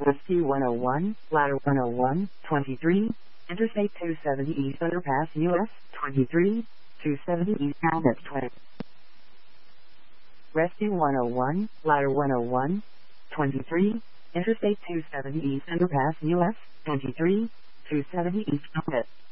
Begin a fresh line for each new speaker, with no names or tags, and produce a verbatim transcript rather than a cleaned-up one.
Rescue one oh one, Ladder one oh one, twenty-three, Interstate two seventy East Underpass U S, twenty-three, two seventy East Albert twenty. Rescue one oh one, Ladder one oh one, twenty-three, Interstate two seventy East Underpass U S, twenty-three, two seventy East Albert.